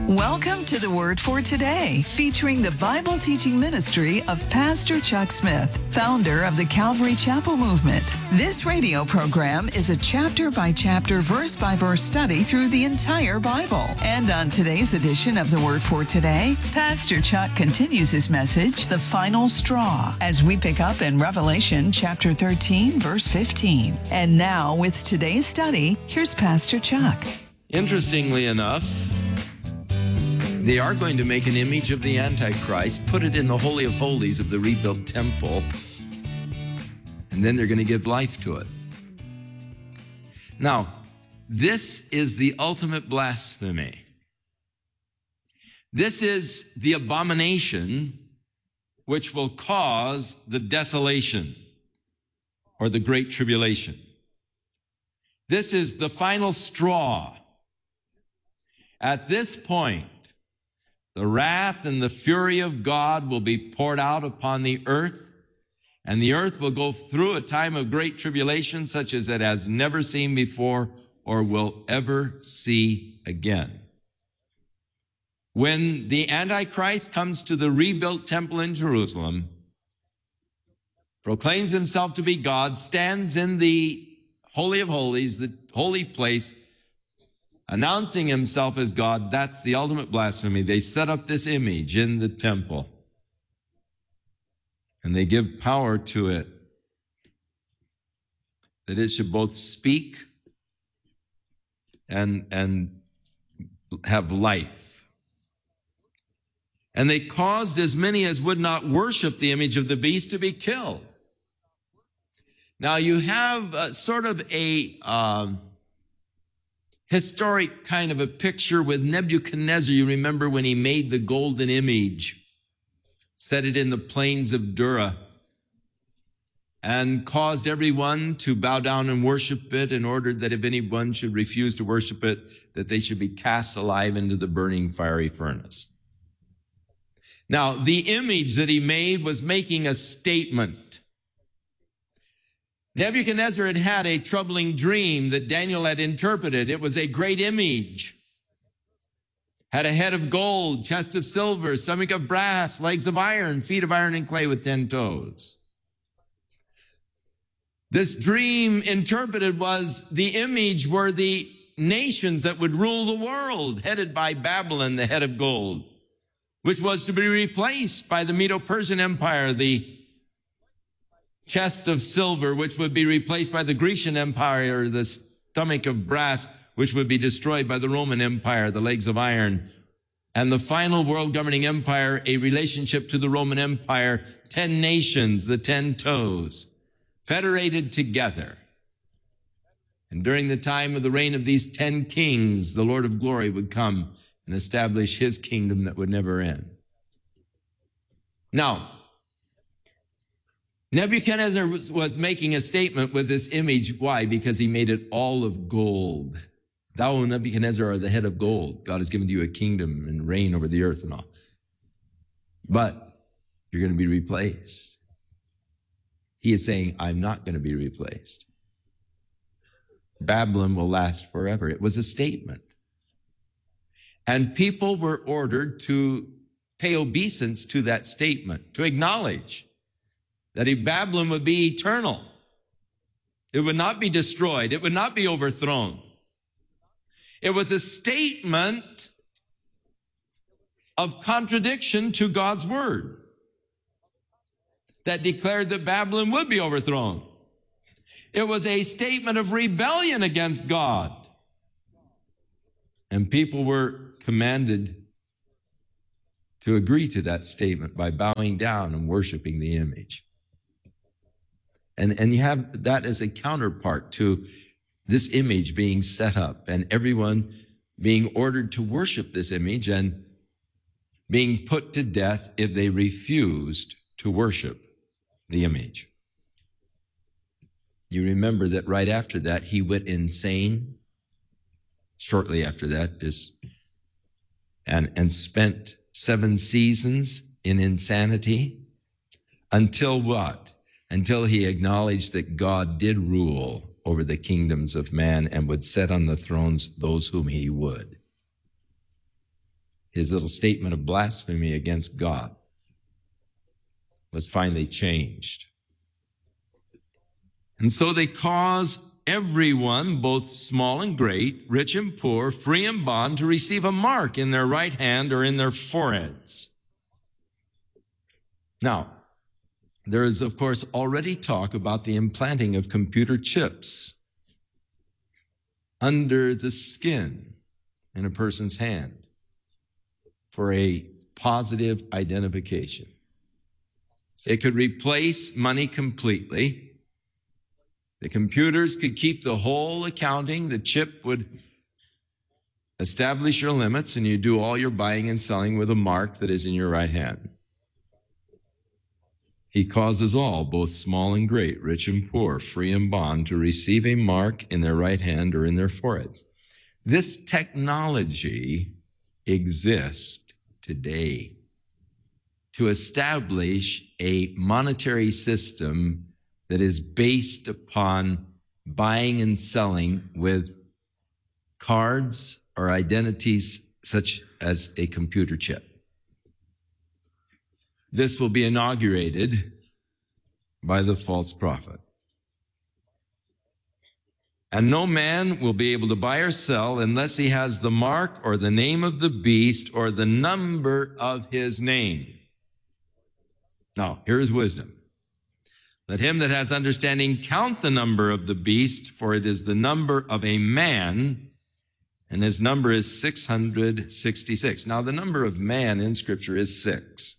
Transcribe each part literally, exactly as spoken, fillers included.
Welcome to the Word for Today, featuring the Bible teaching ministry of Pastor Chuck Smith, founder of the Calvary Chapel Movement. This radio program is a chapter-by-chapter, verse-by-verse study through the entire Bible. And on today's edition of the Word for Today, Pastor Chuck continues his message, The Final Straw, as we pick up in Revelation chapter thirteen, verse fifteen. And now, with today's study, here's Pastor Chuck. Interestingly enough, they are going to make an image of the Antichrist, put it in the Holy of Holies of the rebuilt temple, and then they're going to give life to it. Now, this is the ultimate blasphemy. This is the abomination which will cause the desolation or the great tribulation. This is the final straw. At this point, the wrath and the fury of God will be poured out upon the earth, and the earth will go through a time of great tribulation such as it has never seen before or will ever see again. When the Antichrist comes to the rebuilt temple in Jerusalem, proclaims himself to be God, stands in the Holy of Holies, the holy place, announcing himself as God, that's the ultimate blasphemy. They set up this image in the temple, and they give power to it, that it should both speak and, and have life. And they caused as many as would not worship the image of the beast to be killed. Now you have a, sort of a um, historic kind of a picture with Nebuchadnezzar. You remember when he made the golden image, set it in the plains of Dura, and caused everyone to bow down and worship it, and ordered that if anyone should refuse to worship it, that they should be cast alive into the burning fiery furnace. Now, the image that he made was making a statement. Nebuchadnezzar had had a troubling dream that Daniel had interpreted. It was a great image. Had a head of gold, chest of silver, stomach of brass, legs of iron, feet of iron and clay with ten toes. This dream interpreted was the image were the nations that would rule the world, headed by Babylon, the head of gold, which was to be replaced by the Medo-Persian Empire, the chest of silver, which would be replaced by the Grecian Empire, the stomach of brass, which would be destroyed by the Roman Empire, the legs of iron, and the final world governing empire, a relationship to the Roman Empire, ten nations, the ten toes, federated together. And during the time of the reign of these ten kings, the Lord of glory would come and establish his kingdom that would never end. Now, Nebuchadnezzar was, was making a statement with this image. Why? Because he made it all of gold. Thou, Nebuchadnezzar, are the head of gold. God has given you a kingdom and reign over the earth and all. But you're going to be replaced. He is saying, I'm not going to be replaced. Babylon will last forever. It was a statement. And people were ordered to pay obeisance to that statement, to acknowledge that if Babylon would be eternal, it would not be destroyed, it would not be overthrown. It was a statement of contradiction to God's word that declared that Babylon would be overthrown. It was a statement of rebellion against God. And people were commanded to agree to that statement by bowing down and worshiping the image. And, and you have that as a counterpart to this image being set up and everyone being ordered to worship this image and being put to death if they refused to worship the image. You remember that right after that, he went insane. Shortly after that, just, and, and spent seven seasons in insanity until what? Until he acknowledged that God did rule over the kingdoms of man and would set on the thrones those whom he would. his little statement of blasphemy against God was finally changed. And so they cause everyone, both small and great, rich and poor, free and bond, to receive a mark in their right hand or in their foreheads. Now, there is, of course, already talk about the implanting of computer chips under the skin in a person's hand for a positive identification. It could replace money completely. The computers could keep the whole accounting. The chip would establish your limits, and you do all your buying and selling with a mark that is in your right hand. He causes all, both small and great, rich and poor, free and bond, to receive a mark in their right hand or in their foreheads. This technology exists today to establish a monetary system that is based upon buying and selling with cards or identities such as a computer chip. This will be inaugurated by the false prophet. And no man will be able to buy or sell unless he has the mark or the name of the beast or the number of his name. Now, here is wisdom. Let him that has understanding count the number of the beast, for it is the number of a man, and his number is six hundred sixty-six. Now, the number of man in Scripture is six.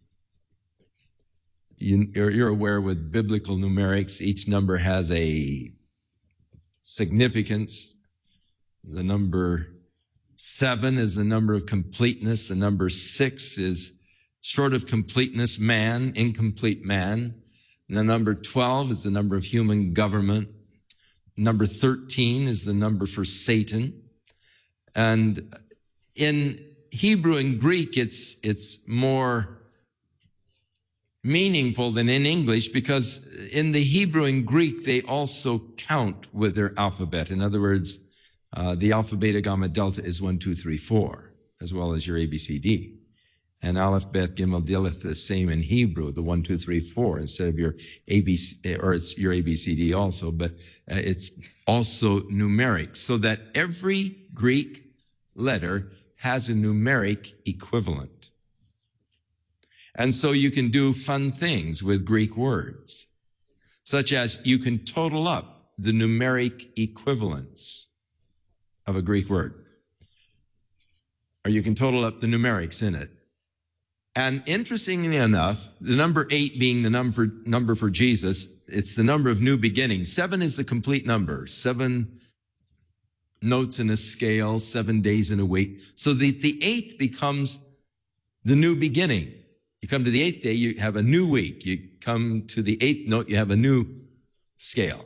You, you're, you're aware with biblical numerics, each number has a significance. The number seven is the number of completeness. The number six is short of completeness, man, incomplete man. And the number twelve is the number of human government. Number thirteen is the number for Satan. And in Hebrew and Greek, it's, it's more meaningful than in English, because in the Hebrew and Greek, they also count with their alphabet. In other words, uh, the alpha, beta, gamma, delta is one, two, three, four, as well as your A, B, C, D. And Aleph, Bet, Gimel, Dilith, the same in Hebrew, the one, two, three, four, instead of your A, B, C, or it's your A, B, C, D also, but uh, it's also numeric, so that every Greek letter has a numeric equivalent. And so you can do fun things with Greek words, such as you can total up the numeric equivalents of a Greek word, or you can total up the numerics in it. And interestingly enough, the number eight being the number, number for Jesus, it's the number of new beginnings. Seven is the complete number. Seven notes in a scale, seven days in a week. So the, the eighth becomes the new beginning. You come to the eighth day, you have a new week. You come to the eighth note, you have a new scale.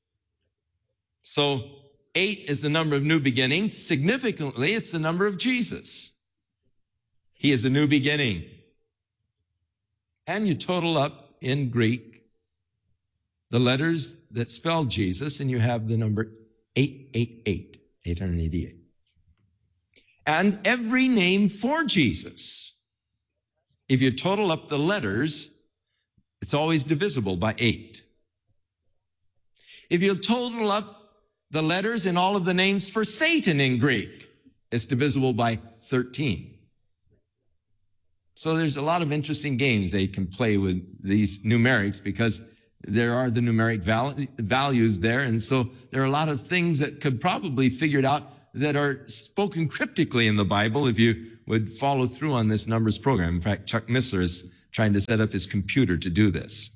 So eight is the number of new beginnings. Significantly, it's the number of Jesus. He is a new beginning. And you total up in Greek the letters that spell Jesus, and you have the number eight eight eight, eight hundred eighty-eight. And every name for Jesus, if you total up the letters, it's always divisible by eight. If you total up the letters in all of the names for Satan in Greek, it's divisible by thirteen. So there's a lot of interesting games they can play with these numerics, because there are the numeric val- values there. And so there are a lot of things that could probably be figured out that are spoken cryptically in the Bible if you would follow through on this numbers program. In fact, Chuck Missler is trying to set up his computer to do this.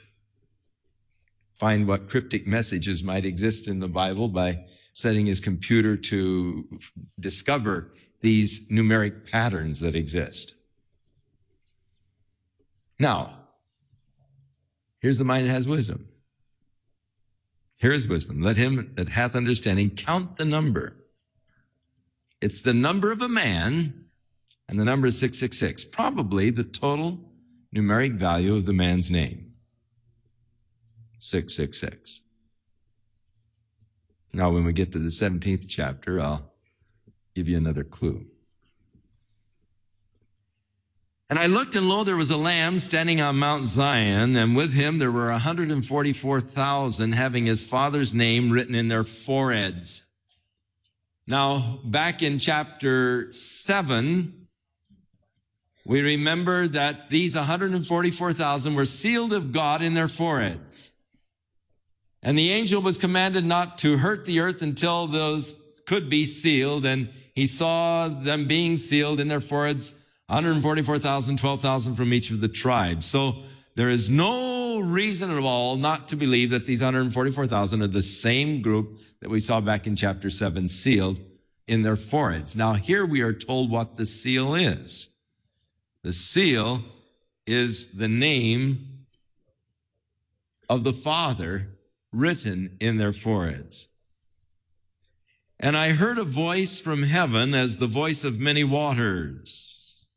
Find what cryptic messages might exist in the Bible by setting his computer to discover these numeric patterns that exist. Now, here's the mind that has wisdom. Here is wisdom. Let him that hath understanding count the number. It's the number of a man, and the number is six six six. Probably the total numeric value of the man's name. six six six. Now, when we get to the seventeenth chapter, I'll give you another clue. And I looked, and lo, there was a Lamb standing on Mount Zion, and with him there were one hundred forty-four thousand having his Father's name written in their foreheads. Now, back in chapter seven, we remember that these one hundred forty-four thousand were sealed of God in their foreheads. And the angel was commanded not to hurt the earth until those could be sealed, and he saw them being sealed in their foreheads, one hundred forty-four thousand, twelve thousand from each of the tribes. So there is no reason at all not to believe that these one hundred forty-four thousand are the same group that we saw back in chapter seven, sealed in their foreheads. Now, here we are told what the seal is. The seal is the name of the Father written in their foreheads. And I heard a voice from heaven as the voice of many waters.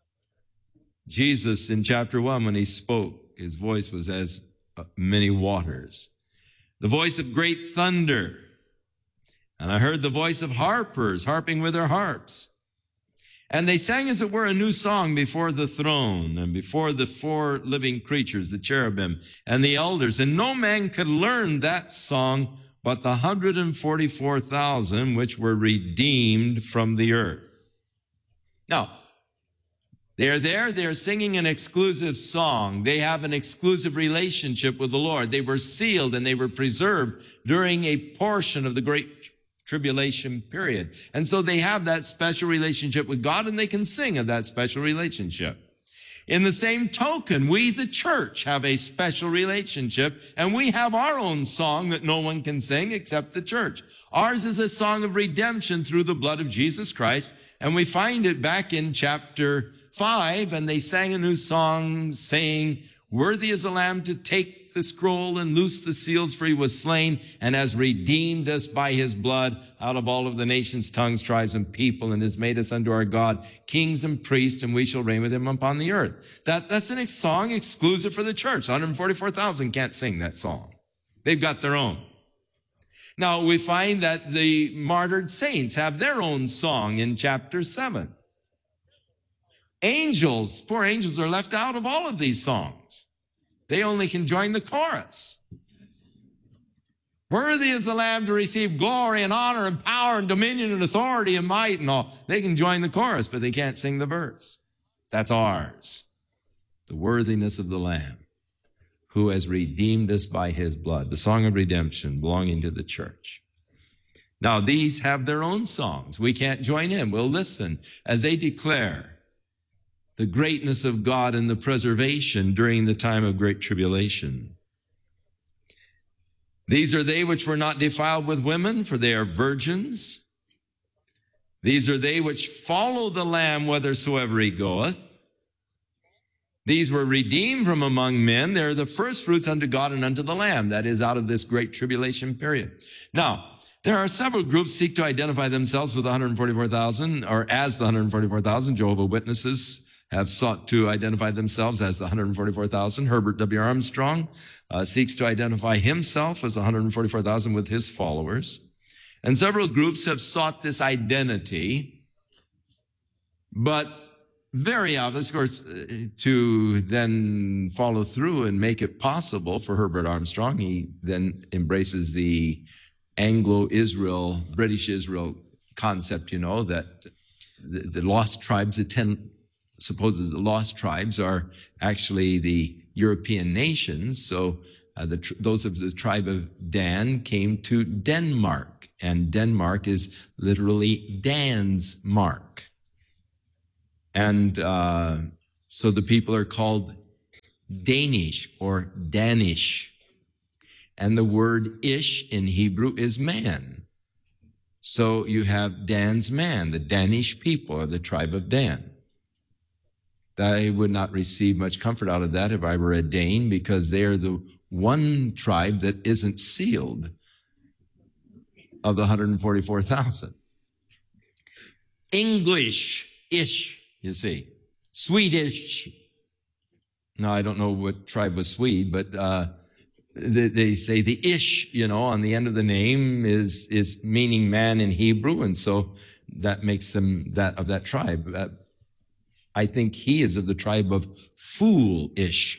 Jesus in chapter one, when he spoke, his voice was as many waters. The voice of great thunder. And I heard the voice of harpers harping with their harps. And they sang, as it were, a new song before the throne and before the four living creatures, the cherubim and the elders. And no man could learn that song but the one hundred forty-four thousand which were redeemed from the earth. Now, they're there, they're singing an exclusive song. They have an exclusive relationship with the Lord. They were sealed and they were preserved during a portion of the Great Tribulation period. And so they have that special relationship with God, and they can sing of that special relationship. In the same token, we, the church, have a special relationship, and we have our own song that no one can sing except the church. Ours is a song of redemption through the blood of Jesus Christ, and we find it back in chapter five, and they sang a new song saying, "Worthy is the Lamb to take the scroll and loose the seals, for he was slain and has redeemed us by his blood out of all of the nations, tongues, tribes, and people, and has made us unto our God kings and priests, and we shall reign with him upon the earth." That, that's a song exclusive for the church. one hundred forty-four thousand can't sing that song. They've got their own. Now, we find that the martyred saints have their own song in chapter seven. Angels, poor angels, are left out of all of these songs. They only can join the chorus. Worthy is the Lamb to receive glory and honor and power and dominion and authority and might and all. They can join the chorus, but they can't sing the verse. That's ours. The worthiness of the Lamb who has redeemed us by his blood. The song of redemption belonging to the church. Now, these have their own songs. We can't join in. We'll listen as they declare the greatness of God and the preservation during the time of great tribulation. These are they which were not defiled with women, for they are virgins. These are they which follow the Lamb whithersoever he goeth. These were redeemed from among men. They are the first fruits unto God and unto the Lamb. That is, out of this great tribulation period. Now, there are several groups seek to identify themselves with one hundred forty-four thousand, or as the one hundred forty-four thousand. Jehovah's Witnesses have sought to identify themselves as the one hundred forty-four thousand. Herbert W. Armstrong uh, seeks to identify himself as one hundred forty-four thousand with his followers. And several groups have sought this identity, but very obvious, of course, to then follow through and make it possible for Herbert Armstrong. He then embraces the Anglo-Israel, British Israel concept, you know, that the, the lost tribes, the ten supposed the lost tribes are actually the European nations. So uh, the, those of the tribe of Dan came to Denmark, and Denmark is literally Dan's mark. And uh, so the people are called Danish or Danish. And the word ish in Hebrew is man. So you have Dan's man, the Danish people, or the tribe of Dan. I would not receive much comfort out of that if I were a Dane, because they are the one tribe that isn't sealed of the one hundred forty-four thousand. English-ish, you see. Swedish. No, I don't know what tribe was Swede, but uh, they, they say the ish, you know, on the end of the name is is meaning man in Hebrew, and so that makes them that of that tribe. Uh, I think he is of the tribe of foolish.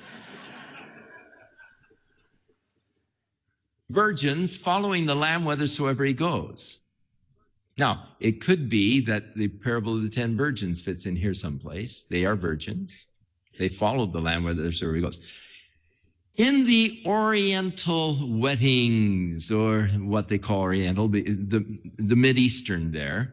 Virgins following the Lamb whithersoever he goes. Now, it could be that the parable of the ten virgins fits in here someplace. They are virgins. They followed the Lamb whithersoever he goes. In the Oriental weddings, or what they call Oriental, the, the Mid-Eastern there,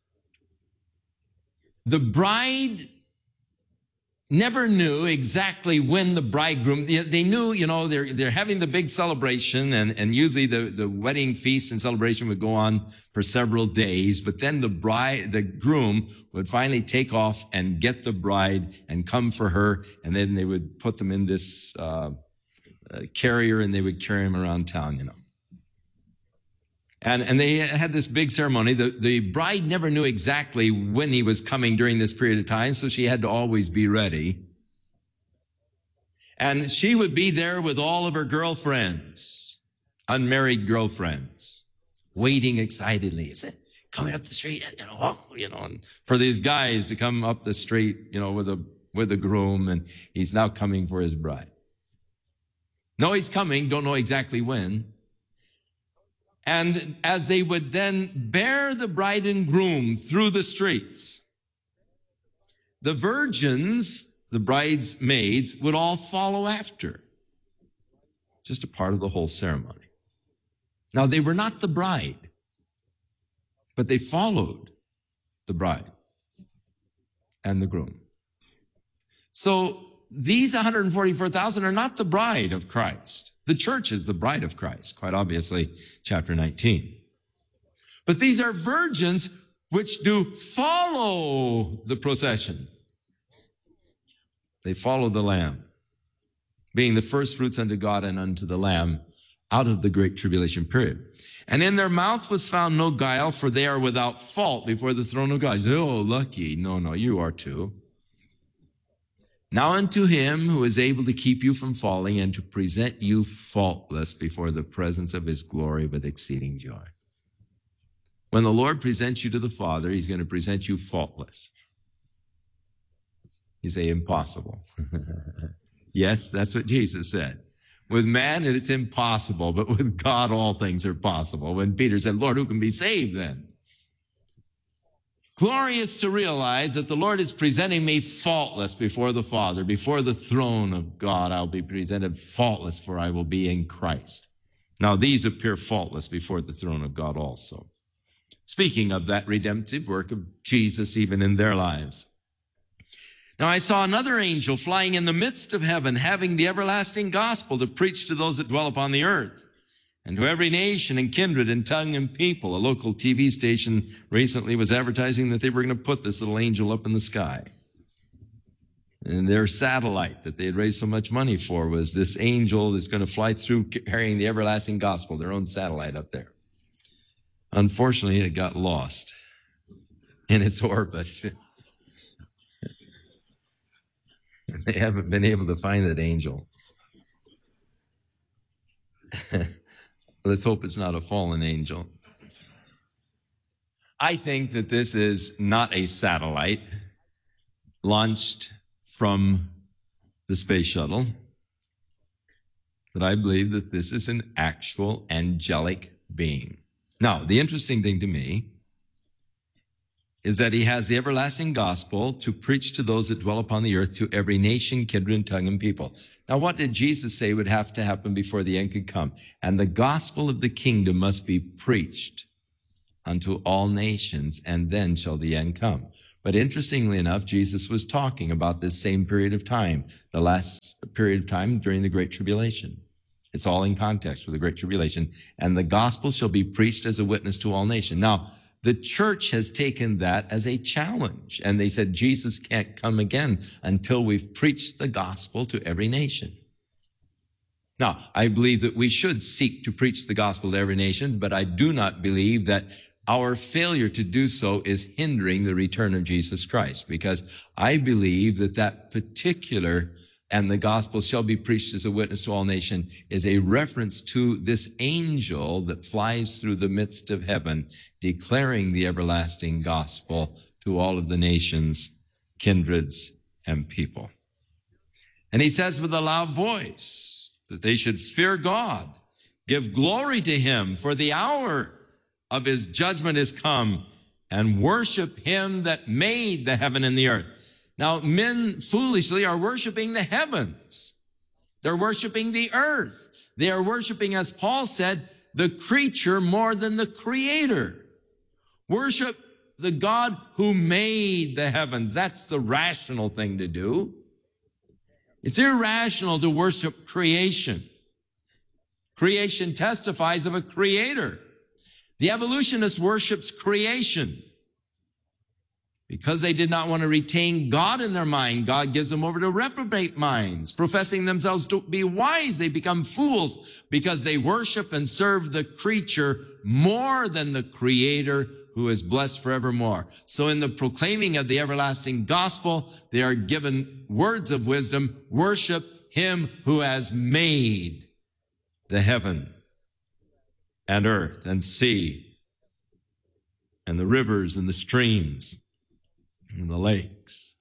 the bride never knew exactly when the bridegroom, they knew, you know, they're, they're having the big celebration, and, and usually the, the wedding feast and celebration would go on for several days, but then the bride, the groom would finally take off and get the bride and come for her, and then they would put them in this uh, uh, carrier, and they would carry him around town, you know. And, and they had this big ceremony. The, the bride never knew exactly when he was coming during this period of time, so she had to always be ready. And she would be there with all of her girlfriends, unmarried girlfriends, waiting excitedly. Is it coming up the street? You know, oh, you know, and for these guys to come up the street, you know, with a, with a groom, and he's now coming for his bride. No, he's coming, don't know exactly when. And as they would then bear the bride and groom through the streets, the virgins, the bridesmaids, would all follow after. Just a part of the whole ceremony. Now, they were not the bride, but they followed the bride and the groom. So these one hundred forty-four thousand are not the bride of Christ. The church is the bride of Christ, quite obviously, chapter nineteen. But these are virgins which do follow the procession. They follow the Lamb, being the first fruits unto God and unto the Lamb out of the great tribulation period. And in their mouth was found no guile, for they are without fault before the throne of God. You say, oh, lucky. No, no, you are too. Now unto him who is able to keep you from falling and to present you faultless before the presence of his glory with exceeding joy. When the Lord presents you to the Father, he's going to present you faultless. You say, impossible. Yes, that's what Jesus said. With man, it's impossible, but with God, all things are possible. When Peter said, Lord, who can be saved then? Glorious to realize that the Lord is presenting me faultless before the Father. Before the throne of God, I'll be presented faultless, for I will be in Christ. Now, these appear faultless before the throne of God also. Speaking of that redemptive work of Jesus, even in their lives. Now, I saw another angel flying in the midst of heaven, having the everlasting gospel to preach to those that dwell upon the earth, and to every nation and kindred and tongue and people. A local T V station recently was advertising that they were going to put this little angel up in the sky. And their satellite that they had raised so much money for was this angel that's going to fly through carrying the everlasting gospel, their own satellite up there. Unfortunately, it got lost in its orbit. They haven't been able to find that angel. Let's hope it's not a fallen angel. I think that this is not a satellite launched from the space shuttle, but I believe that this is an actual angelic being. Now, the interesting thing to me is that he has the everlasting gospel to preach to those that dwell upon the earth, to every nation, kindred, tongue, and people. Now, what did Jesus say would have to happen before the end could come? And the gospel of the kingdom must be preached unto all nations, and then shall the end come. But interestingly enough, Jesus was talking about this same period of time, the last period of time during the Great Tribulation. It's all in context with the Great Tribulation. And the gospel shall be preached as a witness to all nations. Now, the church has taken that as a challenge, and they said Jesus can't come again until we've preached the gospel to every nation. Now, I believe that we should seek to preach the gospel to every nation, but I do not believe that our failure to do so is hindering the return of Jesus Christ, because I believe that that particular and the gospel shall be preached as a witness to all nations is a reference to this angel that flies through the midst of heaven, declaring the everlasting gospel to all of the nations kindreds, and people. And he says with a loud voice that they should fear God, give glory to him, for the hour of his judgment is come, and worship him that made the heaven and the earth. Now, men foolishly are worshiping the heavens. They're worshiping the earth. They are worshiping, as Paul said, the creature more than the creator. Worship the God who made the heavens. That's the rational thing to do. It's irrational to worship creation. Creation testifies of a creator. The evolutionist worships creation. Because they did not want to retain God in their mind, God gives them over to reprobate minds. Professing themselves to be wise, they become fools because they worship and serve the creature more than the creator who is blessed forevermore. So in the proclaiming of the everlasting gospel, they are given words of wisdom. Worship him who has made the heaven and earth and sea and the rivers and the streams and the lakes.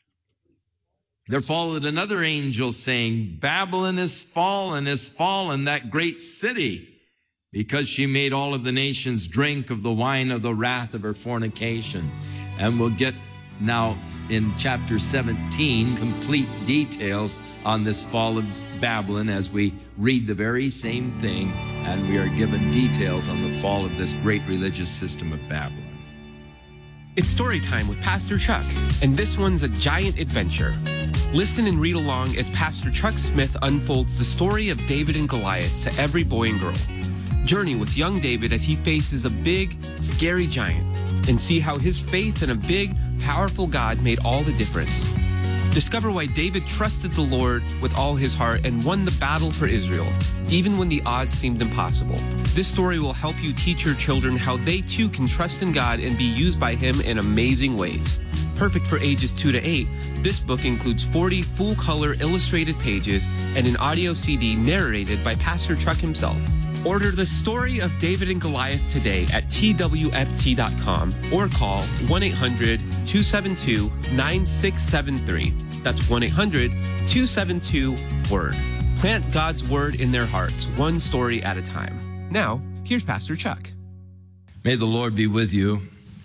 There followed another angel saying, Babylon is fallen, is fallen, that great city, because she made all of the nations drink of the wine of the wrath of her fornication. And we'll get now in chapter seventeen complete details on this fall of Babylon as we read the very same thing, and we are given details on the fall of this great religious system of Babylon. It's story time with Pastor Chuck, and this one's a giant adventure. Listen and read along as Pastor Chuck Smith unfolds the story of David and Goliath to every boy and girl. Journey with young David as he faces a big, scary giant, and see how his faith in a big, powerful God made all the difference. Discover why David trusted the Lord with all his heart and won the battle for Israel, even when the odds seemed impossible. This story will help you teach your children how they too can trust in God and be used by him in amazing ways. Perfect for ages two to eight, this book includes forty full-color illustrated pages and an audio C D narrated by Pastor Chuck himself. Order The Story of David and Goliath today at T W F T dot com or call one eight hundred, two seven two, nine six seven three. That's one eight hundred, two seven two, WORD. Plant God's Word in their hearts, one story at a time. Now, here's Pastor Chuck. May the Lord be with you,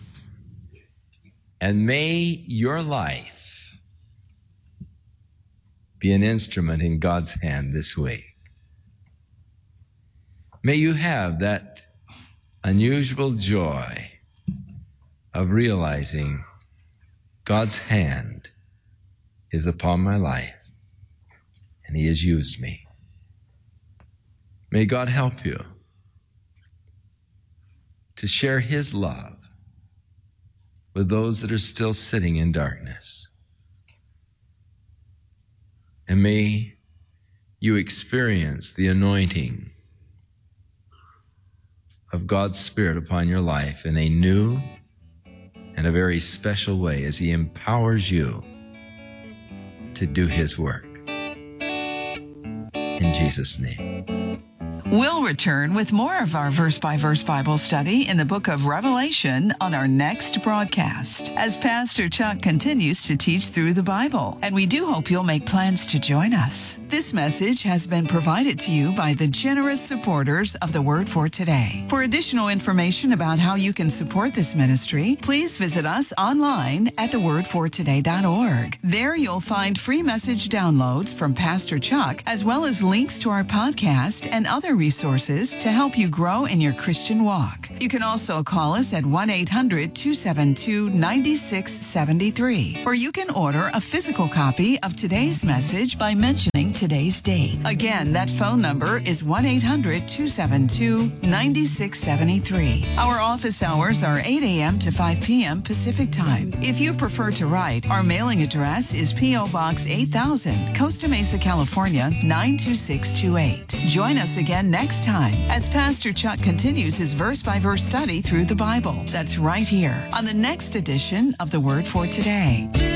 and may your life be an instrument in God's hand this week. May you have that unusual joy of realizing God's hand is upon my life and he has used me. May God help you to share his love with those that are still sitting in darkness. And may you experience the anointing of God's Spirit upon your life in a new and a very special way as he empowers you to do his work. In Jesus' name. We'll return with more of our verse-by-verse Bible study in the book of Revelation on our next broadcast as Pastor Chuck continues to teach through the Bible, and we do hope you'll make plans to join us. This message has been provided to you by the generous supporters of the Word for Today. For additional information about how you can support this ministry, please visit us online at the word for today dot org. There you'll find free message downloads from Pastor Chuck, as well as links to our podcast and other resources to help you grow in your Christian walk. You can also call us at one eight hundred, two seven two, nine six seven three, or you can order a physical copy of today's message by mentioning today's date. Again, that phone number is one eight hundred, two seven two, nine six seven three. Our office hours are eight a.m. to five p.m. Pacific Time. If you prefer to write, our mailing address is P O. Box eight thousand, Costa Mesa, California, nine two six two eight. Join us again next time as Pastor Chuck continues his verse-by-verse study through the Bible. That's right here on the next edition of the Word for Today.